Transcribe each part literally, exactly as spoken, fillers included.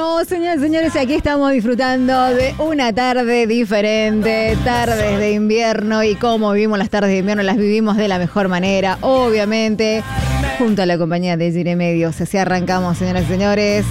Bueno, señores y señores, aquí estamos disfrutando de una tarde diferente, tardes de invierno, y como vivimos las tardes de invierno, las vivimos de la mejor manera, obviamente, junto a la compañía de Gire Medios. Así arrancamos, señoras y señores,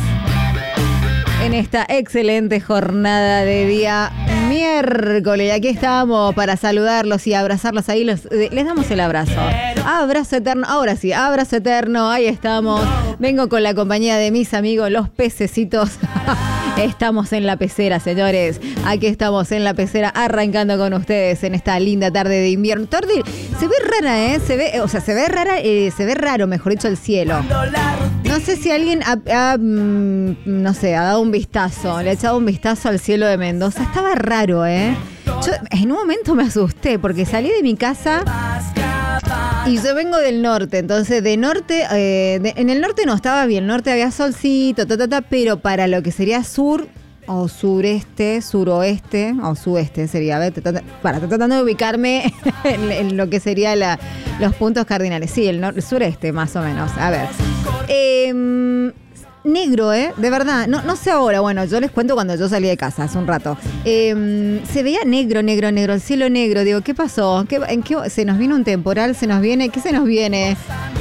en esta excelente jornada de día miércoles. Aquí estamos para saludarlos y abrazarlos ahí. Los, les damos el abrazo. Abrazo eterno. Ahora sí, abrazo eterno. Ahí estamos. Vengo con la compañía de mis amigos, los pececitos. Estamos en la pecera, señores. Aquí estamos en la pecera, arrancando con ustedes en esta linda tarde de invierno. Tarde, se ve rara, ¿eh? Se ve, o sea, se ve rara, eh, se ve raro, mejor dicho, el cielo. No sé si alguien ha, ha, no sé, ha dado un vistazo, le ha echado un vistazo al cielo de Mendoza. Estaba raro, ¿eh? Yo en un momento me asusté porque salí de mi casa y yo vengo del norte. Entonces, de norte, eh, de, en el norte no estaba bien. El norte había solcito, ta, ta, ta, pero para lo que sería sur o sureste, suroeste o sudeste sería. A ver, tata, para, estoy tratando de ubicarme en, en lo que sería la, los puntos cardinales. Sí, el, nor, el sureste más o menos. A ver. Eh, Negro, ¿eh? De verdad. No, no sé ahora. Bueno, yo les cuento cuando yo salí de casa hace un rato. Eh, se veía negro, negro, negro. El cielo negro. Digo, ¿qué pasó? ¿Qué, ¿En qué se nos viene un temporal? ¿Se nos viene? ¿Qué se nos viene?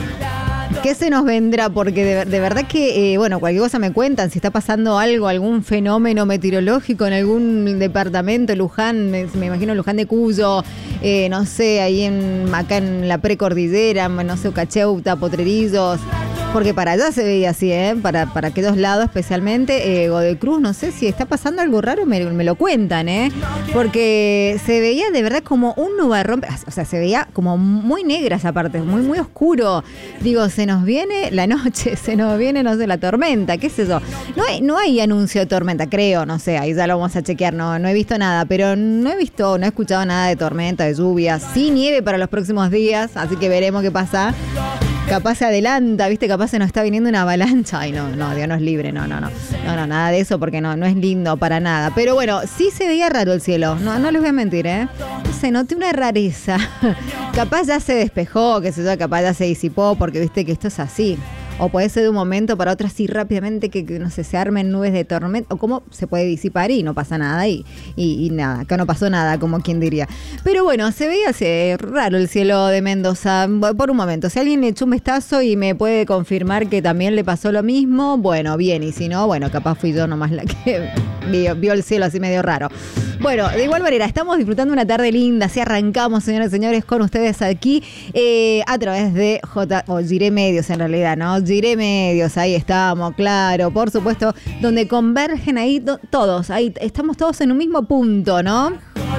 ¿Qué se nos vendrá? Porque de, de verdad que, eh, bueno, cualquier cosa me cuentan. Si está pasando algo, algún fenómeno meteorológico en algún departamento, Luján, me, me imagino Luján de Cuyo, eh, no sé, ahí en acá en la precordillera, no sé, Cacheuta, Potrerillos. Porque para allá se veía así, ¿eh? Para, para aquellos lados especialmente, eh, Godoy Cruz, no sé si está pasando algo raro, me, me lo cuentan, ¿eh? Porque se veía de verdad como un nubarrón, o sea, se veía como muy negra esa parte, muy, muy oscuro. Digo, se nos viene la noche, se nos viene, no sé, la tormenta, qué sé yo. No hay, no hay anuncio de tormenta, creo, no sé, ahí ya lo vamos a chequear, no, no he visto nada, pero no he visto, no he escuchado nada de tormenta, de lluvia, sí nieve para los próximos días, así que veremos qué pasa. Capaz se adelanta, viste, capaz se nos está viniendo una avalancha. Ay, no, no, Dios nos libre, no, no, no. No, no, nada de eso porque no, no es lindo para nada. Pero bueno, sí se veía raro el cielo, no, no les voy a mentir, ¿eh? Se notó una rareza. Capaz ya se despejó, qué sé yo, capaz ya se disipó, porque viste que esto es así. O puede ser de un momento para otro así rápidamente que, que no sé, se armen nubes de tormenta, o cómo se puede disipar y no pasa nada y, y, y nada, acá no pasó nada, como quien diría. Pero bueno, se veía así, raro el cielo de Mendoza por un momento. Si alguien le echó un vistazo y me puede confirmar que también le pasó lo mismo, bueno, bien, y si no, bueno, capaz fui yo nomás la que vio, vio el cielo así medio raro. Bueno, de igual manera, estamos disfrutando una tarde linda, así arrancamos, señoras y señores, con ustedes aquí eh, a través de J o Gire Medios, en realidad, ¿no? Gire Medios, ahí estamos, claro, por supuesto, donde convergen ahí to- todos, ahí estamos todos en un mismo punto, ¿no?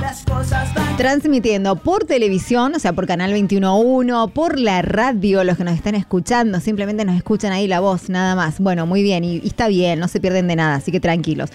Transmitiendo por televisión, o sea, por Canal veintiuno uno, por la radio, los que nos están escuchando, simplemente nos escuchan ahí la voz, nada más. Bueno, muy bien, y, y está bien, no se pierden de nada, así que tranquilos.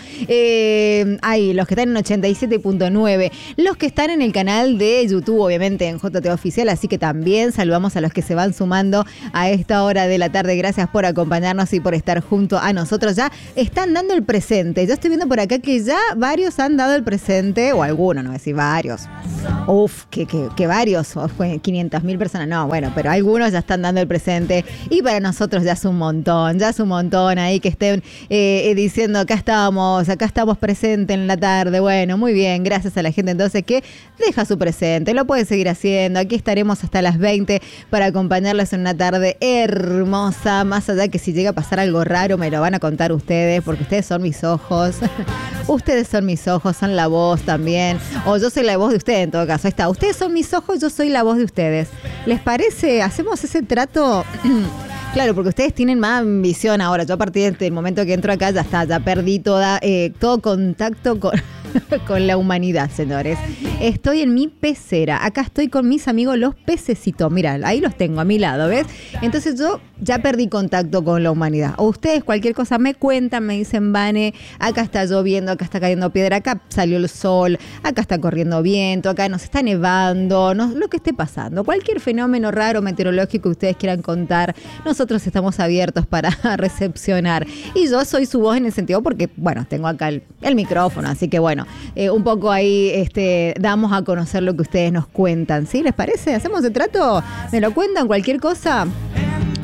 Eh, ahí, los que están en ochenta y siete punto nueve, los que están en el canal de YouTube, obviamente en J T Oficial, así que también saludamos a los que se van sumando a esta hora de la tarde. Gracias por acompañarnos y por estar junto a nosotros. Ya están dando el presente. Yo estoy viendo por acá que ya varios han dado el presente, o algunos, no voy a decir varios. Uf, que, que, que varios, quinientas mil personas, no, bueno, pero algunos ya están dando el presente y para nosotros ya es un montón, ya es un montón ahí que estén eh, diciendo acá estamos, acá estamos presentes en la tarde. Bueno, muy bien, gracias a la gente entonces que deja su presente, lo puede seguir haciendo, aquí estaremos hasta las veinte para acompañarles en una tarde hermosa, más allá que si llega a pasar algo raro me lo van a contar ustedes, porque ustedes son mis ojos, ustedes son mis ojos, son la voz también, o yo soy la voz de ustedes en todo caso. Ahí está, ustedes son mis ojos, yo soy la voz de ustedes. ¿Les parece? ¿Hacemos ese trato? Claro, porque ustedes tienen más visión ahora. Yo a partir del momento que entro acá ya está, ya perdí toda, eh, todo contacto con, con la humanidad, señores. Estoy en mi pecera. Acá estoy con mis amigos los pececitos. Mira, ahí los tengo a mi lado, ¿ves? Entonces yo ya perdí contacto con la humanidad. O ustedes cualquier cosa me cuentan, me dicen, Vane, acá está lloviendo, acá está cayendo piedra, acá salió el sol, acá está corriendo viento, acá nos está nevando, no, lo que esté pasando. Cualquier fenómeno raro meteorológico que ustedes quieran contar, nosotros estamos abiertos para recepcionar. Y yo soy su voz en el sentido porque, bueno, tengo acá el, el micrófono, así que bueno, eh, un poco ahí este, damos a conocer lo que ustedes nos cuentan. ¿Sí? ¿Les parece? ¿Hacemos el trato? ¿Me lo cuentan? ¿Cualquier cosa?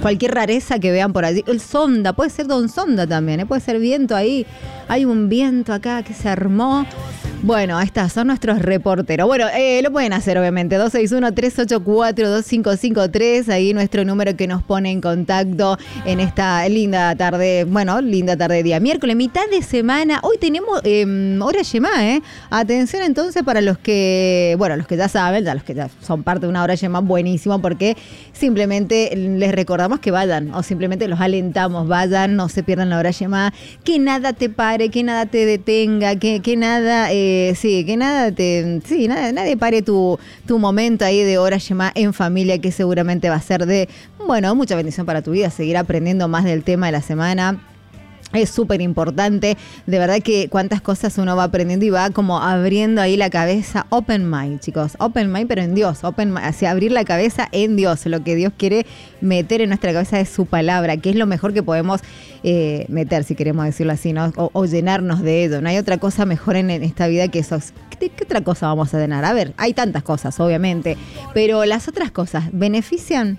cualquier rareza que vean por allí. El sonda, puede ser don sonda también, ¿eh? Puede ser viento ahí. Hay un viento acá que se armó. Bueno, ahí está, son nuestros reporteros. Bueno, eh, lo pueden hacer obviamente, dos seis uno, tres ocho cuatro, dos cinco cinco tres, ahí nuestro número que nos pone en contacto en esta linda tarde, bueno, linda tarde de día miércoles, mitad de semana. Hoy tenemos eh, hora Yemá, ¿eh? Atención entonces para los que, bueno, los que ya saben, ya los que ya son parte de una hora Yemá, buenísimo, porque simplemente les recordamos que vayan, o simplemente los alentamos, vayan, no se pierdan la hora Yemá, que nada te pare, que nada te detenga, que, que nada... Eh, sí, que nada te, sí, nada, nadie pare tu, tu momento ahí de hora Yemá en familia, que seguramente va a ser de, bueno, mucha bendición para tu vida, seguir aprendiendo más del tema de la semana. Es súper importante, de verdad que cuántas cosas uno va aprendiendo y va como abriendo ahí la cabeza. Open mind, chicos, open mind, pero en Dios, open mind, hacia abrir la cabeza en Dios. Lo que Dios quiere meter en nuestra cabeza es su palabra, que es lo mejor que podemos eh, meter, si queremos decirlo así, ¿no? O, o llenarnos de ello. No hay otra cosa mejor en, en esta vida que eso. ¿Qué, ¿Qué otra cosa vamos a llenar? A ver, hay tantas cosas, obviamente, pero las otras cosas, ¿benefician?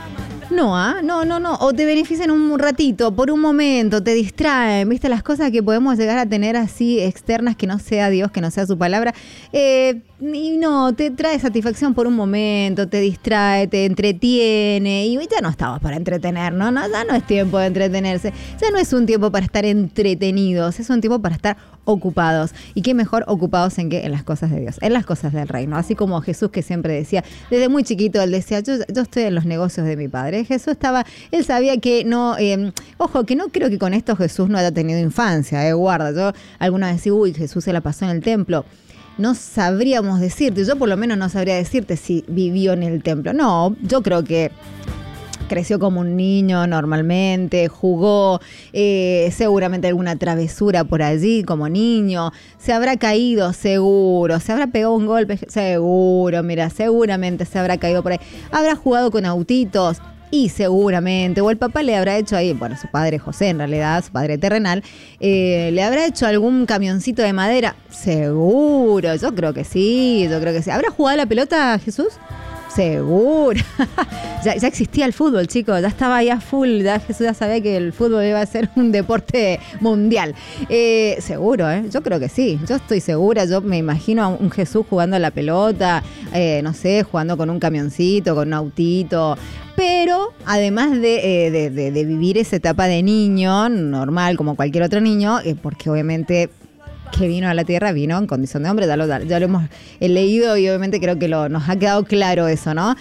No, ¿ah? no, no, no. O te benefician un ratito, por un momento, te distraen. ¿Viste? Las cosas que podemos llegar a tener así externas, que no sea Dios, que no sea su palabra. Eh, y no, te trae satisfacción por un momento, te distrae, te entretiene. Y ya no estabas para entretener, ¿no? no ya no es tiempo de entretenerse. Ya no es un tiempo para estar entretenidos. Es un tiempo para estar ocupados. Y qué mejor ocupados en qué, en las cosas de Dios, en las cosas del reino. Así como Jesús, que siempre decía, desde muy chiquito, él decía, yo, yo estoy en los negocios de mi padre. Jesús estaba, él sabía que no, eh, ojo, que no creo que con esto Jesús no haya tenido infancia, eh, guarda, yo alguna vez decía, uy, Jesús se la pasó en el templo. No sabríamos decirte, yo por lo menos no sabría decirte si vivió en el templo. No, yo creo que creció como un niño normalmente, jugó, eh, seguramente alguna travesura por allí como niño, se habrá caído seguro, se habrá pegado un golpe seguro, mira, seguramente se habrá caído por ahí, habrá jugado con autitos y seguramente, o el papá le habrá hecho ahí, bueno, su padre José en realidad, su padre terrenal, eh, le habrá hecho algún camioncito de madera, seguro, yo creo que sí, yo creo que sí. ¿Habrá jugado la pelota, Jesús? Seguro. ya, ya existía el fútbol, chicos. Ya estaba ya full. Ya Jesús ya sabía que el fútbol iba a ser un deporte mundial. Eh, seguro, ¿eh? Yo creo que sí. Yo estoy segura. Yo me imagino a un Jesús jugando a la pelota, eh, no sé, jugando con un camioncito, con un autito. Pero además de, eh, de, de, de vivir esa etapa de niño, normal como cualquier otro niño, eh, porque obviamente... que vino a la tierra, vino en condición de hombre, ya lo, ya lo hemos leído y obviamente creo que lo, nos ha quedado claro eso, ¿no?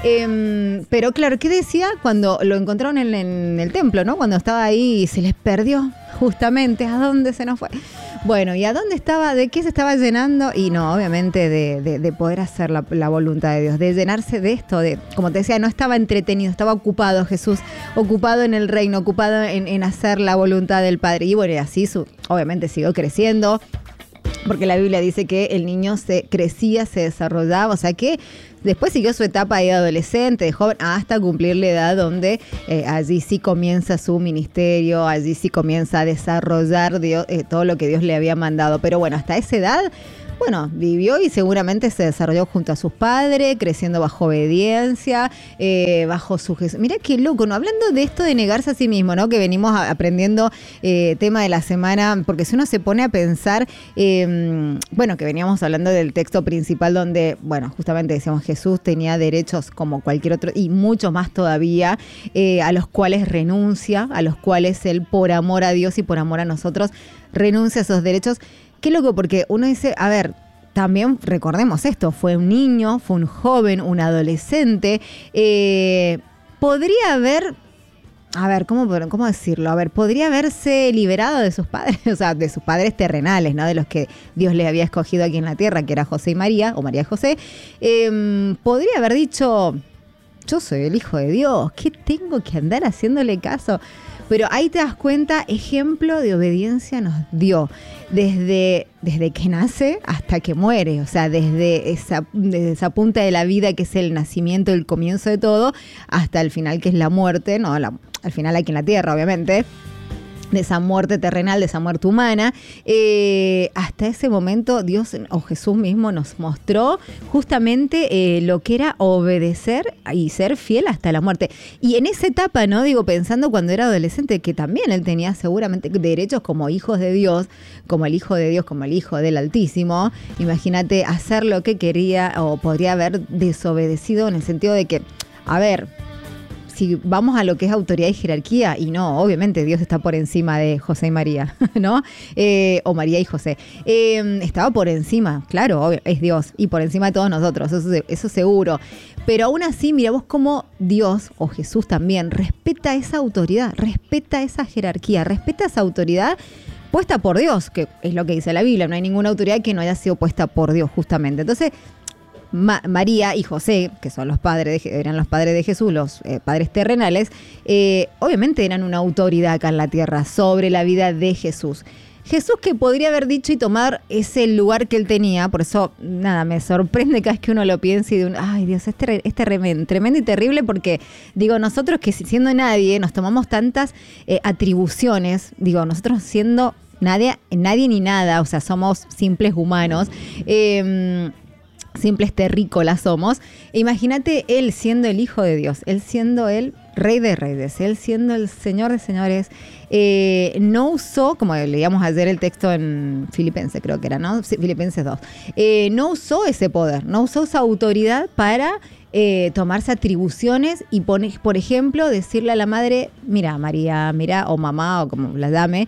Eh, pero claro, ¿qué decía cuando lo encontraron en, en el templo, ¿no? Cuando estaba ahí y se les perdió justamente, ¿a dónde se nos fue? Bueno, ¿y a dónde estaba? ¿De qué se estaba llenando? Y no, obviamente de, de, de poder hacer la, la voluntad de Dios, de llenarse de esto, de, como te decía, no estaba entretenido, estaba ocupado Jesús, ocupado en el reino, ocupado en, en hacer la voluntad del Padre. Y bueno, y así su, obviamente siguió creciendo, porque la Biblia dice que el niño se crecía, se desarrollaba, o sea que después siguió su etapa de adolescente, de joven, hasta cumplir la edad donde eh, allí sí comienza su ministerio, allí sí comienza a desarrollar Dios, eh, todo lo que Dios le había mandado. Pero bueno, hasta esa edad, bueno, vivió y seguramente se desarrolló junto a sus padres, creciendo bajo obediencia, eh, bajo su Jesús. Mirá qué loco, ¿no? Hablando de esto de negarse a sí mismo, ¿no? Que venimos aprendiendo eh, tema de la semana, porque si uno se pone a pensar, eh, bueno, que veníamos hablando del texto principal donde, bueno, justamente decíamos Jesús tenía derechos como cualquier otro y mucho más todavía, eh, a los cuales renuncia, a los cuales él por amor a Dios y por amor a nosotros renuncia a esos derechos. Qué loco, porque uno dice, a ver, también recordemos esto, fue un niño, fue un joven, un adolescente, eh, podría haber, a ver, ¿cómo, ¿cómo decirlo? A ver, podría haberse liberado de sus padres, o sea, de sus padres terrenales, ¿no? De los que Dios le había escogido aquí en la tierra, que era José y María, o María y José, eh, podría haber dicho, yo soy el hijo de Dios, ¿qué tengo que andar haciéndole caso? Pero ahí te das cuenta, ejemplo de obediencia nos dio desde, desde que nace hasta que muere. O sea, desde esa, desde esa punta de la vida que es el nacimiento, el comienzo de todo, hasta el final que es la muerte, no, la, al final aquí en la tierra, obviamente. de esa muerte terrenal, de esa muerte humana. Eh, hasta ese momento Dios o Jesús mismo nos mostró justamente eh, lo que era obedecer y ser fiel hasta la muerte. Y en esa etapa, ¿no? Digo, pensando cuando era adolescente, que también él tenía seguramente derechos como hijos de Dios, como el hijo de Dios, como el hijo del Altísimo. Imagínate hacer lo que quería o podría haber desobedecido en el sentido de que, a ver, si vamos a lo que es autoridad y jerarquía, y no, obviamente Dios está por encima de José y María, ¿no? Eh, o María y José. Eh, estaba por encima, claro, obvio, es Dios, y por encima de todos nosotros, eso, eso seguro. Pero aún así, mira vos cómo Dios, o Jesús también, respeta esa autoridad, respeta esa jerarquía, respeta esa autoridad puesta por Dios, que es lo que dice la Biblia, no hay ninguna autoridad que no haya sido puesta por Dios, justamente. Entonces, Ma- María y José, que son los padres de, eran los padres de Jesús, los eh, padres terrenales, eh, obviamente eran una autoridad acá en la tierra sobre la vida de Jesús. Jesús que podría haber dicho y tomar ese lugar que él tenía, por eso, nada, me sorprende cada vez que uno lo piensa y de un, ay Dios, es, ter- es tremendo, tremendo y terrible porque, digo, nosotros que siendo nadie nos tomamos tantas eh, atribuciones, digo, nosotros siendo nadie, nadie ni nada, o sea, somos simples humanos, eh, simples terrícolas somos. Imagínate él siendo el Hijo de Dios, él siendo el Rey de Reyes, él siendo el Señor de Señores. Eh, no usó, como leíamos ayer el texto en Filipenses, creo que era, ¿no? Sí, Filipenses dos. Eh, no usó ese poder, no usó esa autoridad para eh, tomarse atribuciones y, pone, por ejemplo, decirle a la madre, mira, María, mira, o mamá, o como la dame,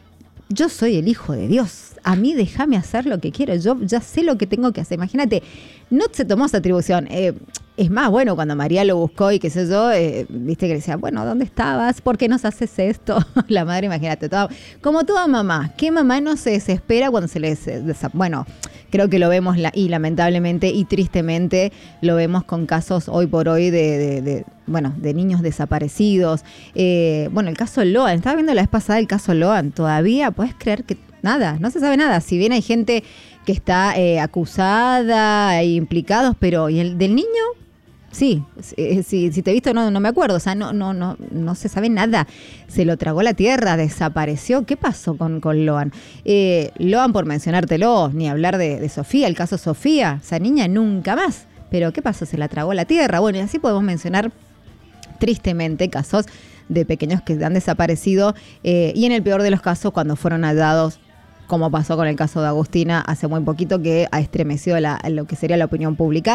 yo soy el Hijo de Dios. A mí déjame hacer lo que quiero. Yo ya sé lo que tengo que hacer. Imagínate, no se tomó esa atribución. Eh, es más, bueno, cuando María lo buscó y qué sé yo, eh, viste que le decía, bueno, ¿dónde estabas? ¿Por qué nos haces esto? La madre, imagínate, toda, como toda mamá. ¿Qué mamá no se desespera cuando se le... Desa- bueno, creo que lo vemos la, y lamentablemente y tristemente lo vemos con casos hoy por hoy de, de, de bueno, de niños desaparecidos. Eh, bueno, el caso Loan, estaba viendo la vez pasada el caso Loan, todavía puedes creer que nada, no se sabe nada. Si bien hay gente que está eh, acusada e implicados, pero ¿y el del niño? Sí, si, si, si te he visto no, no me acuerdo, o sea, no, no, no, no se sabe nada. Se lo tragó la tierra, desapareció. ¿Qué pasó con, con Loan? Eh, Loan, por mencionártelo, ni hablar de, de Sofía, el caso Sofía, esa niña nunca más. Pero ¿qué pasó? Se la tragó la tierra. Bueno, y así podemos mencionar tristemente casos de pequeños que han desaparecido eh, y en el peor de los casos cuando fueron hallados, como pasó con el caso de Agustina hace muy poquito, que ha estremecido la, lo que sería la opinión pública.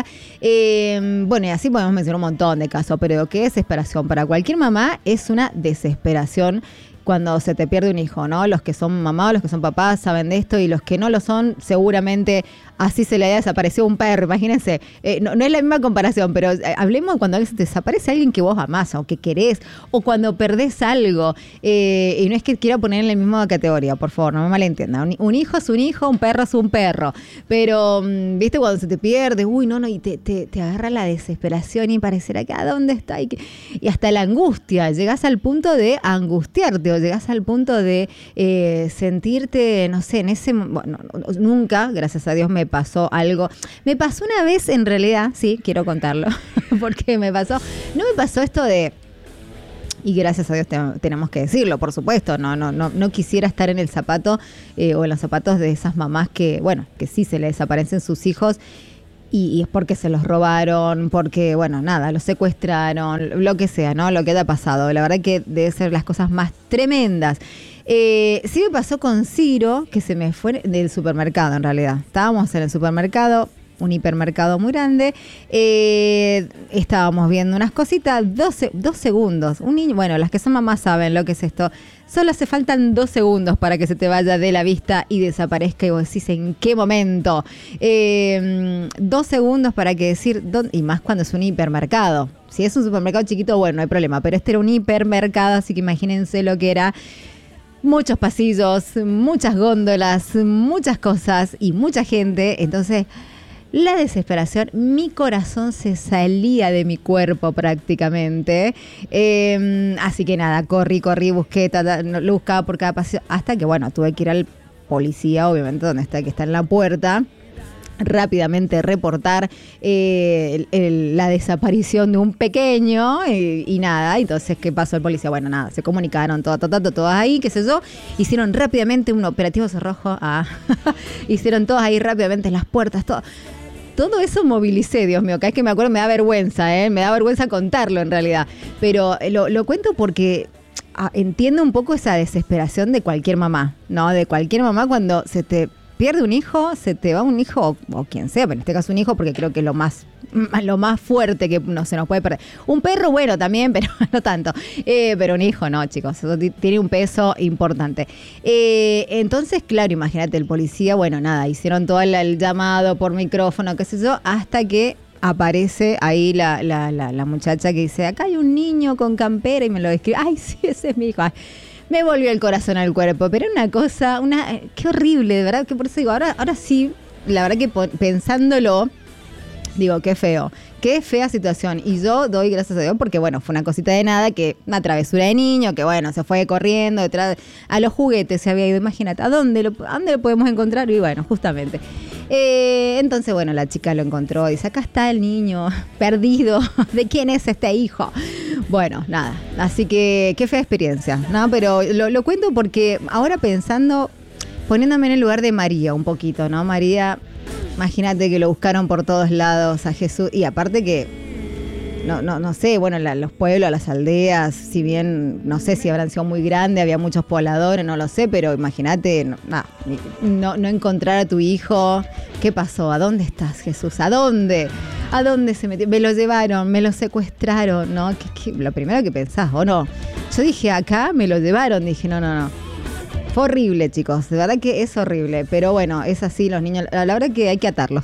Eh, bueno, y así podemos mencionar un montón de casos, pero qué desesperación. Para cualquier mamá es una desesperación cuando se te pierde un hijo, ¿no? Los que son mamás, los que son papás saben de esto y los que no lo son, seguramente así se le haya desaparecido un perro, imagínense. Eh, no, no es la misma comparación, pero eh, hablemos cuando desaparece alguien que vos amás o que querés, o cuando perdés algo. Eh, y no es que quiera poner en la misma categoría, por favor, no me malentiendan. Un, un hijo es un hijo, un perro es un perro. Pero, viste, cuando se te pierde, uy, no, no, y te, te, te agarra la desesperación y parecerá que, ¿a dónde está? Y, que, y hasta la angustia, llegás al punto de angustiarte, o llegás al punto de eh, sentirte, no sé, en ese... Bueno, nunca, gracias a Dios, me pasó algo. Me pasó una vez, en realidad, sí, quiero contarlo, porque me pasó, no me pasó esto de, y gracias a Dios te, tenemos que decirlo, por supuesto, no, no, no, no quisiera estar en el zapato eh, o en los zapatos de esas mamás que, bueno, que sí se le desaparecen sus hijos y, y es porque se los robaron, porque, bueno, nada, los secuestraron, lo que sea, ¿no? Lo que haya pasado. La verdad que debe ser las cosas más tremendas. Eh, sí me pasó con Ciro, que se me fue del supermercado en realidad. Estábamos en el supermercado, un hipermercado muy grande, eh, estábamos viendo unas cositas, doce, dos segundos. Un niño, bueno, las que son mamás saben lo que es esto. Solo hace faltan dos segundos para que se te vaya de la vista y desaparezca y vos decís en qué momento. Eh, dos segundos para que decir, ¿dónde? Y más cuando es un hipermercado. Si es un supermercado chiquito, bueno, no hay problema, pero este era un hipermercado, así que imagínense lo que era. Muchos pasillos, muchas góndolas, muchas cosas y mucha gente. Entonces, la desesperación, mi corazón se salía de mi cuerpo prácticamente. Eh, así que nada, corrí, corrí, busqué, tata, lo buscaba por cada pasillo, hasta que, bueno, tuve que ir al policía, obviamente, donde está, que está en la puerta. rápidamente reportar eh, el, el, la desaparición de un pequeño y, y nada, entonces ¿qué pasó el policía? Bueno, nada, se comunicaron todo, todo, todo, todas ahí, qué sé yo, hicieron rápidamente un operativo cerrojo, ah, hicieron todas ahí rápidamente las puertas, todo. Todo eso movilicé, Dios mío, cada vez que me acuerdo me da vergüenza, ¿eh? Me da vergüenza contarlo en realidad, pero lo, lo cuento porque ah, entiendo un poco esa desesperación de cualquier mamá, ¿no? De cualquier mamá cuando se te pierde un hijo, se te va un hijo, o, o quien sea, pero en este caso un hijo, porque creo que es lo más, lo más fuerte que no se nos puede perder. Un perro, bueno, también, pero no tanto. Eh, pero un hijo, no, chicos, eso t- tiene un peso importante. Eh, entonces, claro, imagínate, el policía, bueno, nada, hicieron todo el, el llamado por micrófono, qué sé yo, hasta que aparece ahí la, la, la, la muchacha que dice, acá hay un niño con campera, y me lo describe, ay, sí, ese es mi hijo. Ay, me volvió el corazón al cuerpo, pero una cosa, una qué horrible, de verdad, que por eso digo, ahora, ahora sí, la verdad que pensándolo, digo, qué feo, qué fea situación. Y yo doy gracias a Dios porque, bueno, fue una cosita de nada, que una travesura de niño, que bueno, se fue corriendo detrás, a los juguetes se había ido, imagínate, ¿a dónde lo, a dónde lo podemos encontrar? Y bueno, justamente. Eh, entonces, bueno, la chica lo encontró, dice, acá está el niño perdido, ¿de quién es este hijo? Bueno, nada, así que qué fea experiencia, ¿no? Pero lo, lo cuento porque ahora pensando, poniéndome en el lugar de María un poquito, ¿no? María, imagínate que lo buscaron por todos lados a Jesús, y aparte que, no, no, no sé, bueno, la, los pueblos, las aldeas, si bien, no sé si habrán sido muy grandes, había muchos pobladores, no lo sé, pero imagínate, no, no, no encontrar a tu hijo, ¿qué pasó? ¿A dónde estás, Jesús? ¿A dónde? ¿A dónde se metió? Me lo llevaron, me lo secuestraron, ¿no? ¿Qué, qué? Lo primero que pensás, ¿o no? Yo dije, acá me lo llevaron, dije, no, no, no. Fue horrible, chicos, de verdad que es horrible, pero bueno, es así, los niños, a la hora que hay que atarlos.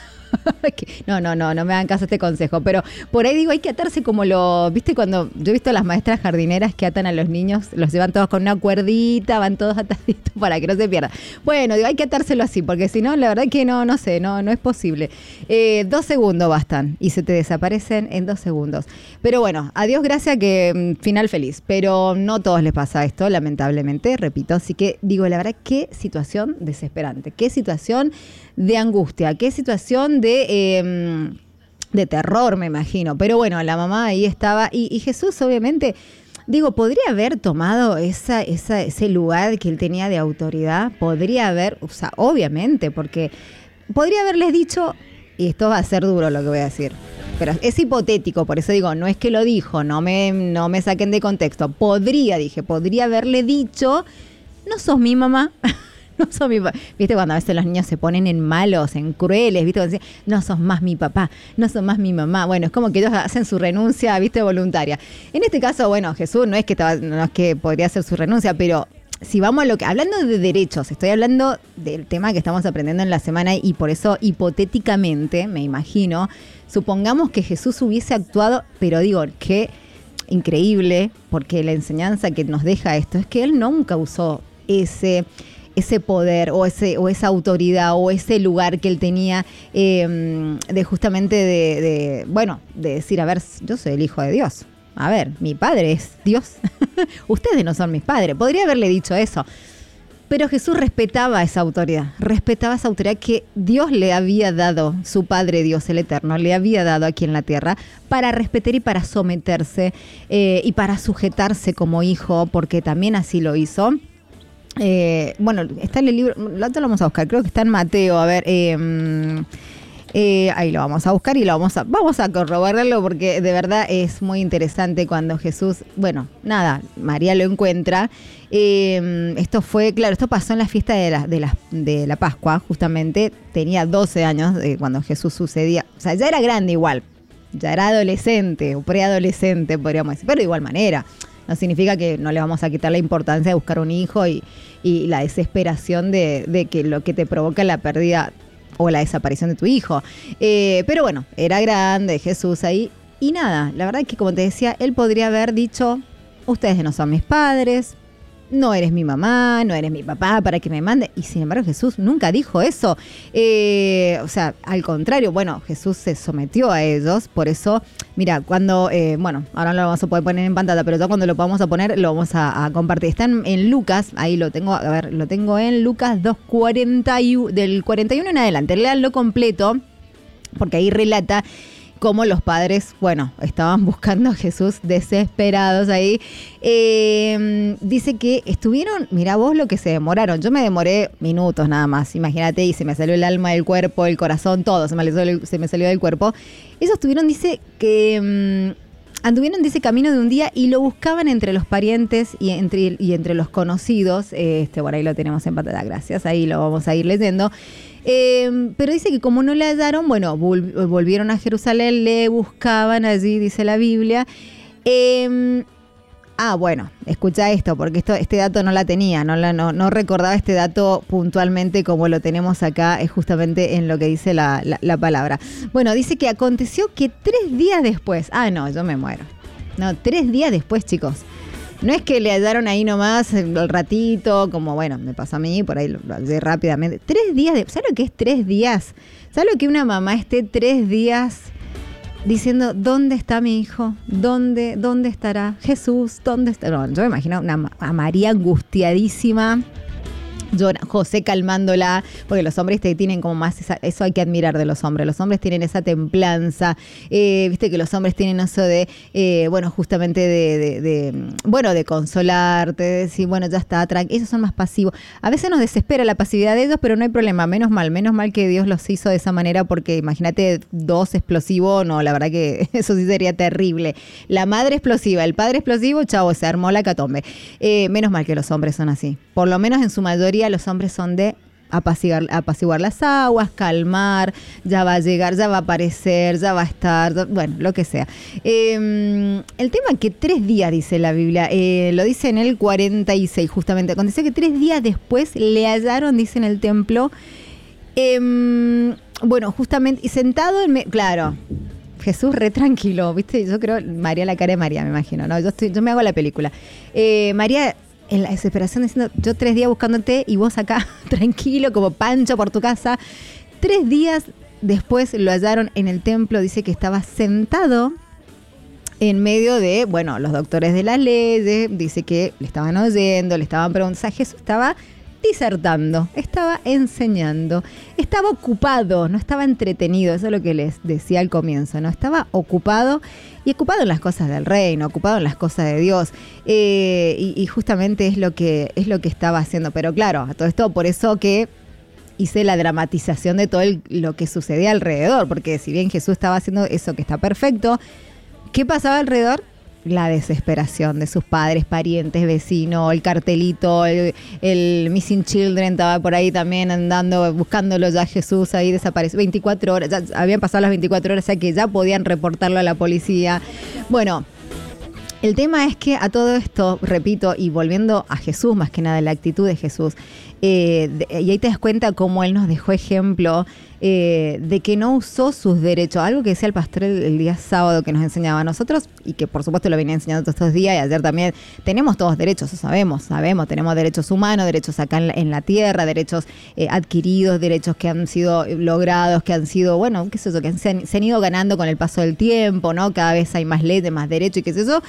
No, no, no, no me hagan caso a este consejo, pero por ahí digo, hay que atarse como lo, viste cuando, yo he visto a las maestras jardineras que atan a los niños, los llevan todos con una cuerdita, van todos ataditos para que no se pierdan. Bueno, digo, hay que atárselo así, porque si no, la verdad que no, no sé, no, no es posible. Eh, dos segundos bastan y se te desaparecen en dos segundos. Pero bueno, a Dios gracias que mm, final feliz, pero no a todos les pasa esto, lamentablemente, repito, así que digo, la verdad, qué situación desesperante, qué situación de angustia, qué situación de, eh, de terror, me imagino. Pero bueno, la mamá ahí estaba, y, y Jesús obviamente, digo, podría haber tomado esa, esa, ese lugar que él tenía de autoridad, podría haber, o sea, obviamente, porque podría haberles dicho, y esto va a ser duro lo que voy a decir, pero es hipotético, por eso digo, no es que lo dijo, no me, no me saquen de contexto, podría, dije, podría haberle dicho, no sos mi mamá. No sos mi papá. Viste cuando a veces los niños se ponen en malos, en crueles, viste cuando dicen, no sos más mi papá, no sos más mi mamá. Bueno, es como que ellos hacen su renuncia, viste, voluntaria. En este caso, bueno, Jesús no es que estaba, no es que podría hacer su renuncia, pero si vamos a lo que, hablando de derechos, estoy hablando del tema que estamos aprendiendo en la semana, y por eso hipotéticamente, me imagino, supongamos que Jesús hubiese actuado, pero digo, que increíble, porque la enseñanza que nos deja esto es que él nunca usó ese ese poder o ese o esa autoridad o ese lugar que él tenía eh, de justamente de, de, bueno, de decir, a ver, yo soy el hijo de Dios. A ver, mi padre es Dios. Ustedes no son mis padres. Podría haberle dicho eso. Pero Jesús respetaba esa autoridad, respetaba esa autoridad que Dios le había dado, su Padre Dios el Eterno, le había dado aquí en la tierra para respetar y para someterse eh, y para sujetarse como hijo, porque también así lo hizo. Eh, bueno, está en el libro, lo otro lo vamos a buscar, creo que está en Mateo, a ver, eh, eh, ahí lo vamos a buscar y lo vamos a, vamos a corroborarlo porque de verdad es muy interesante cuando Jesús, bueno, nada, María lo encuentra, eh, esto fue, claro, esto pasó en la fiesta de la, de la, de la Pascua, justamente, tenía doce años eh, cuando Jesús sucedía, o sea, ya era grande igual, ya era adolescente o preadolescente, podríamos decir, pero de igual manera. No significa que no le vamos a quitar la importancia de buscar un hijo y, y la desesperación de, de que lo que te provoca la pérdida o la desaparición de tu hijo. Eh, pero bueno, era grande, Jesús ahí. Y nada, la verdad es que como te decía, él podría haber dicho, ustedes no son mis padres, no eres mi mamá, no eres mi papá para que me mande. Y sin embargo Jesús nunca dijo eso. Eh, o sea, al contrario, bueno, Jesús se sometió a ellos. Por eso, mira, cuando, eh, bueno, ahora no lo vamos a poder poner en pantalla, pero ya cuando lo vamos a poner, lo vamos a, a compartir. Están en Lucas, ahí lo tengo, a ver, lo tengo en Lucas dos cuarenta y uno, del cuarenta y uno en adelante. Leanlo completo, porque ahí relata cómo los padres, bueno, estaban buscando a Jesús desesperados ahí. Eh, dice que estuvieron, mirá vos lo que se demoraron. Yo me demoré minutos nada más, imagínate, y se me salió el alma del cuerpo, el corazón, todo, se me salió, se me salió del cuerpo. Ellos estuvieron, dice, que um, anduvieron, dice, camino de un día y lo buscaban entre los parientes y entre, y entre los conocidos. Este, por ahí lo tenemos en pantalla, gracias, ahí lo vamos a ir leyendo. Eh, pero dice que como no le hallaron, bueno, vol- volvieron a Jerusalén, le buscaban allí, dice la Biblia. Eh, ah, bueno, escucha esto, porque esto, este dato no la tenía, no, la, no, no recordaba este dato puntualmente como lo tenemos acá, es justamente en lo que dice la, la, la palabra. Bueno, dice que aconteció que tres días después, ah, no, yo me muero. No, tres días después, chicos. No es que le hallaron ahí nomás el ratito, como bueno, me pasó a mí, por ahí lo, lo hallé rápidamente. Tres días, de, ¿sabes lo que es tres días? ¿Sabes lo que una mamá esté tres días diciendo, ¿dónde está mi hijo? ¿Dónde, dónde estará Jesús? ¿Dónde está? No, yo me imagino una, a María angustiadísima. Llora, José calmándola, porque los hombres te tienen como más, esa, eso hay que admirar de los hombres, los hombres tienen esa templanza, eh, viste que los hombres tienen eso de, eh, bueno, justamente de, de, de, bueno, de consolarte, de decir, bueno, ya está, tranqui, esos son más pasivos. A veces nos desespera la pasividad de ellos, pero no hay problema, menos mal, menos mal que Dios los hizo de esa manera, porque imagínate dos explosivos, no, la verdad que eso sí sería terrible. La madre explosiva, el padre explosivo, chavo, se armó la catombe. Eh, menos mal que los hombres son así, por lo menos en su mayoría los hombres son de apaciguar, apaciguar las aguas, calmar, ya va a llegar, ya va a aparecer, ya va a estar, ya, bueno, lo que sea. Eh, el tema que tres días, dice la Biblia, eh, lo dice en el cuarenta y seis justamente, aconteció que tres días después le hallaron, dice en el templo, eh, bueno, justamente, y sentado en, me, claro, Jesús re tranquilo, ¿viste? Yo creo, María, la cara de María, me imagino, ¿no? Yo, estoy, yo me hago la película. Eh, María, en la desesperación, diciendo, yo tres días buscándote y vos acá, tranquilo, como Pancho por tu casa. Tres días después lo hallaron en el templo, dice que estaba sentado en medio de, bueno, los doctores de la ley, dice que le estaban oyendo, le estaban preguntando, o sea, Jesús estaba disertando, estaba enseñando, estaba ocupado, no estaba entretenido, eso es lo que les decía al comienzo, ¿no? Estaba ocupado y ocupado en las cosas del reino, ocupado en las cosas de Dios, eh, y, y justamente es lo que es lo que estaba haciendo, pero claro, a todo esto por eso que hice la dramatización de todo el, lo que sucedía alrededor, porque si bien Jesús estaba haciendo eso que está perfecto, ¿qué pasaba alrededor? La desesperación de sus padres, parientes, vecinos, el cartelito, el, el Missing Children estaba por ahí también andando, buscándolo ya Jesús, ahí desapareció, veinticuatro horas, ya habían pasado las veinticuatro horas, o sea que ya podían reportarlo a la policía. Bueno, el tema es que a todo esto, repito, y volviendo a Jesús, más que nada la actitud de Jesús, eh, de, y ahí te das cuenta cómo él nos dejó ejemplo eh, de que no usó sus derechos, algo que decía el pastor el, el día sábado que nos enseñaba a nosotros, y que por supuesto lo venía enseñando todos estos días, y ayer también, tenemos todos derechos, sabemos, sabemos, tenemos derechos humanos, derechos acá en la, en la tierra, derechos eh, adquiridos, derechos que han sido logrados, que han sido, bueno, qué es eso, que se han, se han ido ganando con el paso del tiempo, ¿no? Cada vez hay más leyes, más derechos, y qué es eso.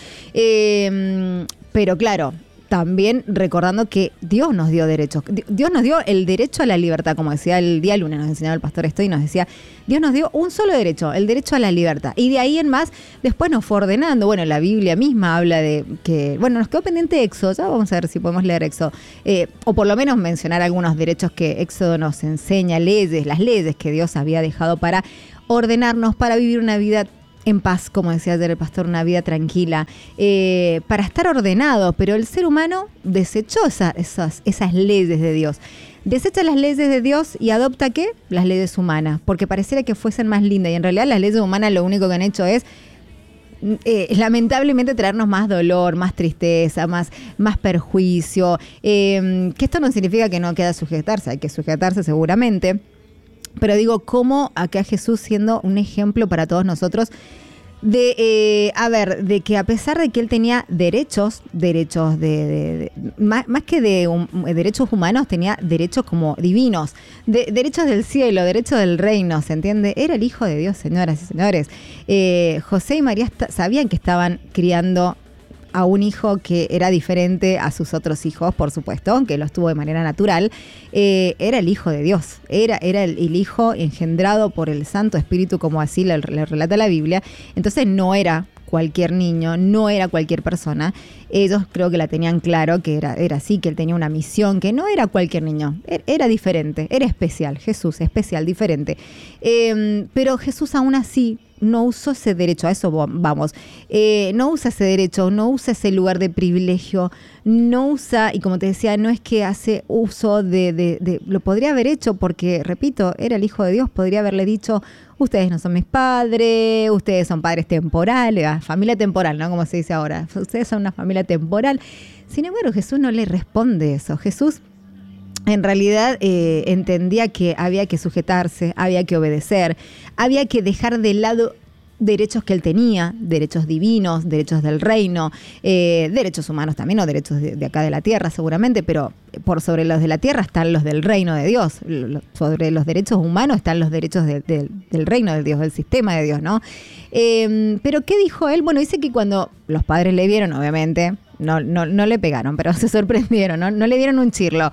Eh, pero claro, también recordando que Dios nos dio derechos. Dios nos dio el derecho a la libertad, como decía el día lunes, nos enseñaba el pastor esto y nos decía, Dios nos dio un solo derecho, el derecho a la libertad. Y de ahí en más, después nos fue ordenando. Bueno, la Biblia misma habla de que, bueno, nos quedó pendiente Éxodo, ya vamos a ver si podemos leer Éxodo, eh, o por lo menos mencionar algunos derechos que Éxodo nos enseña, leyes, las leyes que Dios había dejado para ordenarnos, para vivir una vida en paz, como decía ayer el pastor, una vida tranquila, eh, para estar ordenado, pero el ser humano desechó esa, esas, esas leyes de Dios. Desecha las leyes de Dios y adopta, ¿qué? Las leyes humanas, porque pareciera que fuesen más lindas, y en realidad las leyes humanas lo único que han hecho es Eh, lamentablemente traernos más dolor, más tristeza, más, más perjuicio, eh, que esto no significa que no queda sujetarse, hay que sujetarse seguramente. Pero digo, cómo acá Jesús, siendo un ejemplo para todos nosotros, De, eh, a ver, de que a pesar de que él tenía derechos, derechos de, de, de más, más que de um, derechos humanos, tenía derechos como divinos, de, derechos del cielo, derechos del reino, ¿se entiende? Era el hijo de Dios, señoras y señores. Eh, José y María sabían que estaban criando a un hijo que era diferente a sus otros hijos, por supuesto, aunque los tuvo de manera natural. Eh, era el hijo de Dios, era, era el, el hijo engendrado por el Santo Espíritu, como así le, le relata la Biblia. Entonces no era cualquier niño, no era cualquier persona. Ellos creo que la tenían claro, que era, era así, que él tenía una misión, que no era cualquier niño, era, era diferente, era especial. Jesús, especial, diferente. Eh, pero Jesús aún así no usó ese derecho, a eso vamos, eh, no usa ese derecho, no usa ese lugar de privilegio, no usa, y como te decía, no es que hace uso de, de, de, lo podría haber hecho porque, repito, era el Hijo de Dios, podría haberle dicho, ustedes no son mis padres, ustedes son padres temporales, familia temporal, ¿no? Como se dice ahora, ustedes son una familia temporal. Sin embargo, Jesús no le responde eso. Jesús en realidad eh, entendía que había que sujetarse, había que obedecer, había que dejar de lado derechos que él tenía, derechos divinos, derechos del reino, eh, derechos humanos también, o derechos de, de acá de la tierra seguramente, pero por sobre los de la tierra están los del reino de Dios, sobre los derechos humanos están los derechos de, de, del reino de Dios, del sistema de Dios, ¿no? Eh, pero ¿qué dijo él? Bueno, dice que cuando los padres le vieron, obviamente, no, no, no le pegaron, pero se sorprendieron, ¿no? No le dieron un chirlo.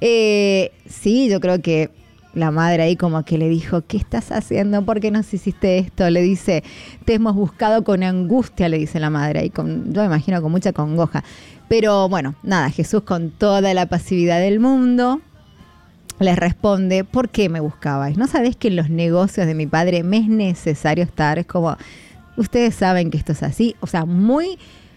Eh, sí, yo creo que la madre ahí como que le dijo, ¿qué estás haciendo? ¿Por qué nos hiciste esto? Le dice, te hemos buscado con angustia, le dice la madre ahí, con, yo me imagino con mucha congoja. Pero bueno, nada, Jesús con toda la pasividad del mundo les responde, ¿por qué me buscabais? ¿No sabés que en los negocios de mi padre me es necesario estar? Es como, ustedes saben que esto es así, o sea, muy...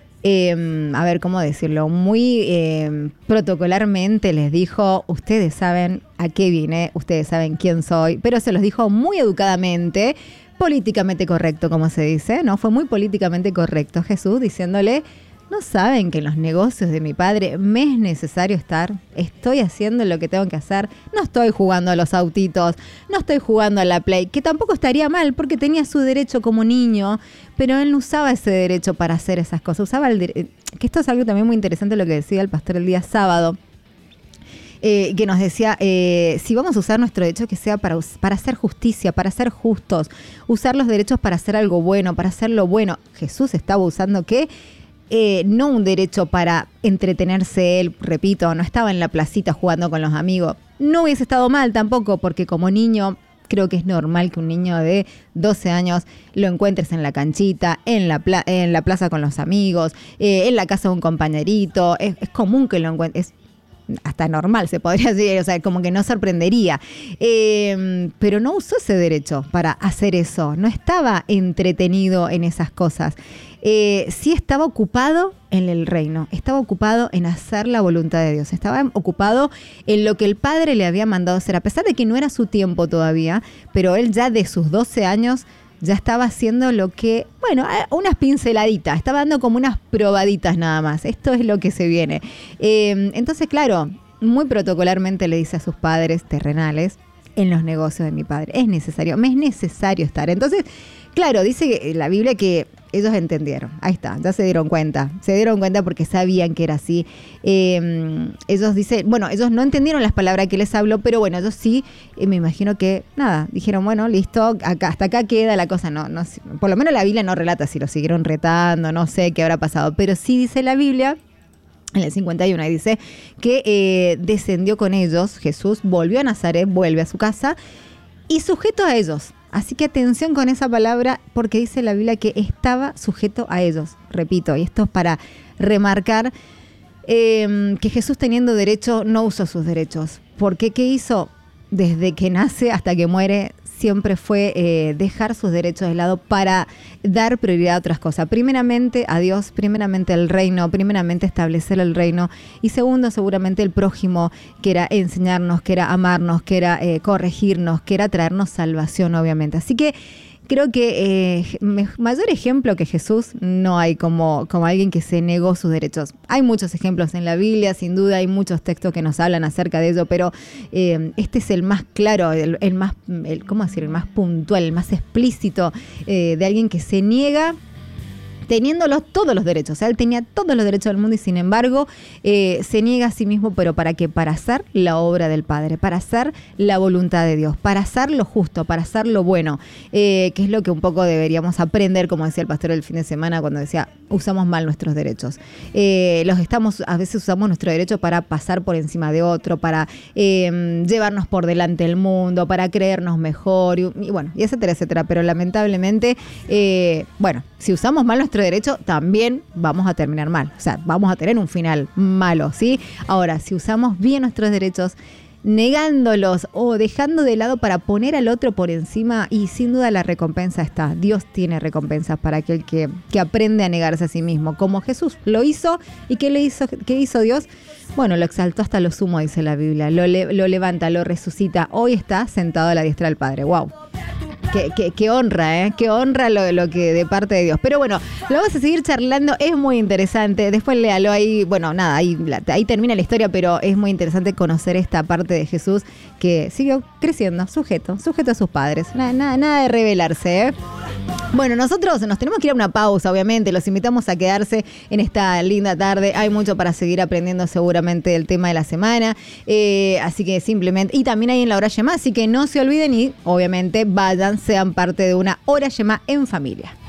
Eh, a ver, ¿cómo decirlo? Muy eh, protocolarmente les dijo, ustedes saben a qué vine, ustedes saben quién soy, pero se los dijo muy educadamente, políticamente correcto, como se dice, ¿no? Fue muy políticamente correcto Jesús diciéndole, ¿no saben que en los negocios de mi padre me es necesario estar? Estoy haciendo lo que tengo que hacer, no estoy jugando a los autitos, no estoy jugando a la Play, que tampoco estaría mal porque tenía su derecho como niño, pero él no usaba ese derecho para hacer esas cosas, usaba el derecho, que esto es algo también muy interesante lo que decía el pastor el día sábado, eh, que nos decía, eh, si vamos a usar nuestro derecho que sea para, para hacer justicia, para ser justos, usar los derechos para hacer algo bueno, para hacer lo bueno, Jesús estaba usando ¿qué? Eh, no un derecho para entretenerse él, repito, no estaba en la placita jugando con los amigos. No hubiese estado mal tampoco, porque como niño, creo que es normal que un niño de doce años lo encuentres en la canchita, en la, pla- en la plaza con los amigos, eh, en la casa de un compañerito. Es, es común que lo encuentres. Es hasta normal, se podría decir, o sea, como que no sorprendería. Eh, pero no usó ese derecho para hacer eso, no estaba entretenido en esas cosas. Eh, sí estaba ocupado en el reino, estaba ocupado en hacer la voluntad de Dios, estaba ocupado en lo que el Padre le había mandado hacer, a pesar de que no era su tiempo todavía, pero él ya de sus doce años ya estaba haciendo lo que, bueno, unas pinceladitas, estaba dando como unas probaditas nada más, esto es lo que se viene. Eh, entonces, claro, muy protocolarmente le dice a sus padres terrenales, en los negocios de mi padre, es necesario, me es necesario estar. Entonces, claro, dice la Biblia que ellos entendieron, ahí está, ya se dieron cuenta, se dieron cuenta porque sabían que era así. Eh, ellos dicen, bueno, ellos no entendieron las palabras que les habló, pero bueno, ellos sí, eh, me imagino que, nada, dijeron, bueno, listo, acá, hasta acá queda la cosa, no, no, por lo menos la Biblia no relata si lo siguieron retando, no sé qué habrá pasado, pero sí dice la Biblia, en el cincuenta y uno, y dice que eh, descendió con ellos, Jesús volvió a Nazaret, vuelve a su casa, y sujeto a ellos. Así que atención con esa palabra, porque dice la Biblia que estaba sujeto a ellos. Repito, y esto es para remarcar eh, que Jesús, teniendo derecho, no usó sus derechos. Porque ¿qué hizo? Desde que nace hasta que muere, siempre fue eh, dejar sus derechos de lado para dar prioridad a otras cosas. Primeramente a Dios, primeramente al reino, primeramente establecer el reino, y segundo seguramente el prójimo, que era enseñarnos, que era amarnos, que era eh, corregirnos, que era traernos salvación, obviamente. Así que creo que eh, me, mayor ejemplo que Jesús no hay como, como alguien que se negó sus derechos. Hay muchos ejemplos en la Biblia, sin duda hay muchos textos que nos hablan acerca de ello, pero eh, este es el más claro, el, el más, el, ¿cómo decir? El más puntual, el más explícito eh, de alguien que se niega teniéndolos todos los derechos. O sea, él tenía todos los derechos del mundo y sin embargo eh, se niega a sí mismo, pero ¿para qué? Para hacer la obra del Padre, para hacer la voluntad de Dios, para hacer lo justo, para hacer lo bueno, eh, que es lo que un poco deberíamos aprender, como decía el pastor el fin de semana cuando decía, usamos mal nuestros derechos. Eh, los estamos, a veces usamos nuestro derecho para pasar por encima de otro, para eh, llevarnos por delante del mundo, para creernos mejor, y, y bueno, y etcétera, etcétera. Pero lamentablemente, eh, bueno, si usamos mal nuestro derecho, también vamos a terminar mal. O sea, vamos a tener un final malo, ¿sí? Ahora, si usamos bien nuestros derechos, negándolos o dejando de lado para poner al otro por encima, y sin duda la recompensa está. Dios tiene recompensas para aquel que, que aprende a negarse a sí mismo, como Jesús lo hizo. ¿Y qué le hizo, qué hizo Dios? Bueno, lo exaltó hasta lo sumo, dice la Biblia. Lo, le, lo levanta, lo resucita. Hoy está sentado a la diestra del Padre. ¡Wow! Qué, qué, qué honra, ¿eh? Qué honra lo, lo que de parte de Dios. Pero bueno, lo vamos a seguir charlando, es muy interesante. Después léalo ahí, bueno, nada, ahí, ahí termina la historia, pero es muy interesante conocer esta parte de Jesús que siguió creciendo, sujeto, sujeto a sus padres. Nada, nada, nada de rebelarse, ¿eh? Bueno, nosotros nos tenemos que ir a una pausa, obviamente. Los invitamos a quedarse en esta linda tarde. Hay mucho para seguir aprendiendo seguramente del tema de la semana. Eh, así que simplemente... Y también hay en la Hora Yemá, así que no se olviden y obviamente vayan, sean parte de una Hora Yemá en familia.